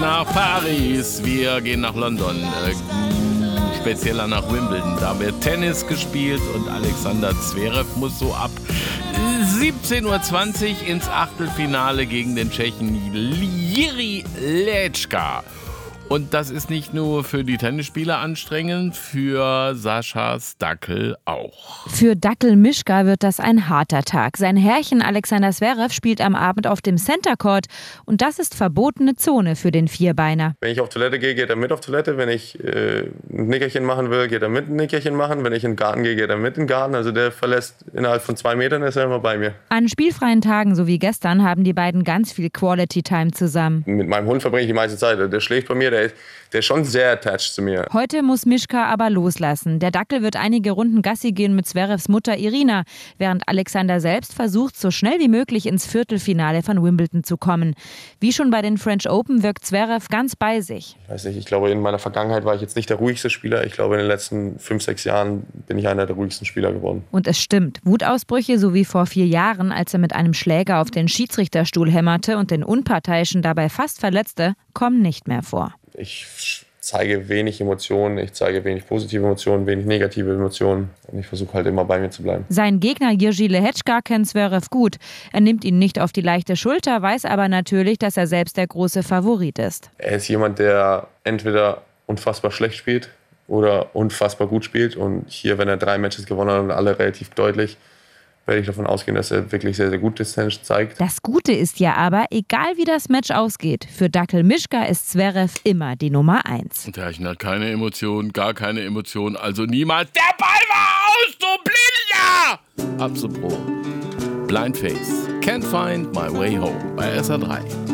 Nach Paris, wir gehen nach London, spezieller nach Wimbledon. Da wird Tennis gespielt und Alexander Zverev muss so ab 17:20 Uhr ins Achtelfinale gegen den Tschechen Jiří Lečka. Und das ist nicht nur für die Tennisspieler anstrengend, für Saschas Dackel auch. Für Dackel Mischka wird das ein harter Tag. Sein Herrchen Alexander Zverev spielt am Abend auf dem Center Court und das ist verbotene Zone für den Vierbeiner. Wenn ich auf Toilette gehe, geht er mit auf Toilette. Wenn ich ein Nickerchen machen will, geht er mit ein Nickerchen machen. Wenn ich in den Garten gehe, geht er mit in den Garten. Also der verlässt innerhalb von 2 Metern, ist er immer bei mir. An spielfreien Tagen, so wie gestern, haben die beiden ganz viel Quality Time zusammen. Mit meinem Hund verbringe ich die meiste Zeit. Der schläft bei mir, der ist schon sehr attached zu mir. Heute muss Mischka aber loslassen. Der Dackel wird einige Runden Gassi gehen mit Zverevs Mutter Irina, während Alexander selbst versucht, so schnell wie möglich ins Viertelfinale von Wimbledon zu kommen. Wie schon bei den French Open wirkt Zverev ganz bei sich. Ich weiß nicht, ich glaube, in meiner Vergangenheit war ich jetzt nicht der ruhigste Spieler. Ich glaube, in den letzten 5-6 Jahren bin ich einer der ruhigsten Spieler geworden. Und es stimmt, Wutausbrüche, so wie vor 4 Jahren, als er mit einem Schläger auf den Schiedsrichterstuhl hämmerte und den Unparteiischen dabei fast verletzte, kommen nicht mehr vor. Ich zeige wenig Emotionen, ich zeige wenig positive Emotionen, wenig negative Emotionen und ich versuche halt immer bei mir zu bleiben. Sein Gegner Jiří Lečka kennt Zverev gut. Er nimmt ihn nicht auf die leichte Schulter, weiß aber natürlich, dass er selbst der große Favorit ist. Er ist jemand, der entweder unfassbar schlecht spielt oder unfassbar gut spielt und hier, wenn er 3 Matches gewonnen hat und alle relativ deutlich, werde ich davon ausgehen, dass er wirklich sehr, sehr gutes Tennis zeigt. Das Gute ist ja aber, egal wie das Match ausgeht, für Dackel Mischka ist Zverev immer die Nummer 1. Der Herrchen hat keine Emotionen, gar keine Emotionen, also niemals. Der Ball war aus, du Blinder! Ab so Pro. Blind Face. Can't find my way home bei SR3.